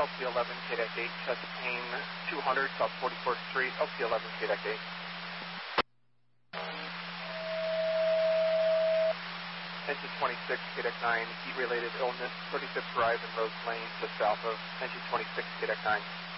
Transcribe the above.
LC11, KDEC 8, chest pain 200, South 44th Street, LC11, KDEC 8. Engine 26, KDEC 9, heat-related illness, 35th Drive and Rose Lane, just south of Engine 26, KDEC 9.